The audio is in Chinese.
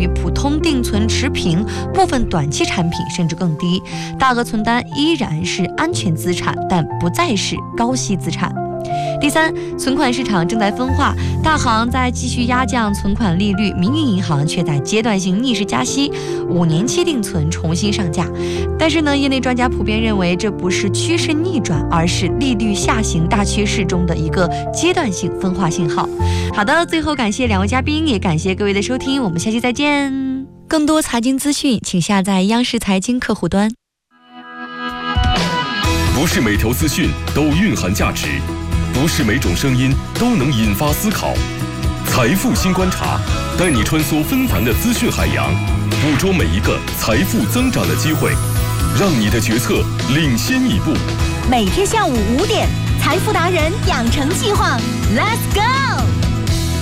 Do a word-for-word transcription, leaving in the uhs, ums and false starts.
普通定存持平，部分短期产品甚至更低。大额存单依然是安全资产，但不再是高息资产。第三，存款市场正在分化，大行在继续压降存款利率，民营银行却在阶段性逆势加息，五年期定存重新上架。但是呢，业内专家普遍认为，这不是趋势逆转，而是利率下行大趋势中的一个阶段性分化信号。好的，最后感谢两位嘉宾，也感谢各位的收听，我们下期再见。更多财经资讯，请下载央视财经客户端。 不是每条资讯都蕴含价值，不是每种声音都能引发思考。财富新观察，带你穿梭纷繁的资讯海洋，捕捉每一个财富增长的机会，让你的决策领先一步。 每天下午五点，财富达人养成计划 ，Let's go！